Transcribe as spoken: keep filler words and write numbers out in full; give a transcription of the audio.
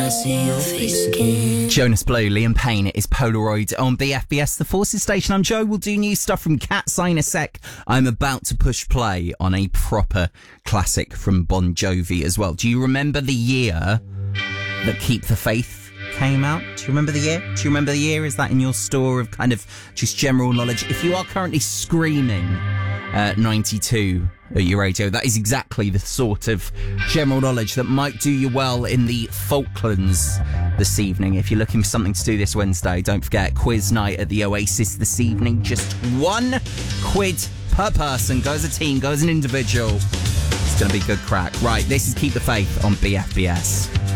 I see your face again. Jonas Blue, Liam Payne, it is Polaroid on B F B S, the Forces Station. I'm Joe. We'll do new stuff from Cat's Eye in a sec. I'm about to push play on a proper classic from Bon Jovi as well. Do you remember the year that Keep the Faith came out? Do you remember the year? Do you remember the year? Is that in your store of kind of just general knowledge? If you are currently screaming uh, ninety-two at your radio, that is exactly the sort of general knowledge that might do you well in the Falklands this evening. If you're looking for something to do this Wednesday, don't forget quiz night at the Oasis this evening. Just one quid per person. Go as a team, go as an individual. It's going to be good crack. Right, this is Keep the Faith on B F B S.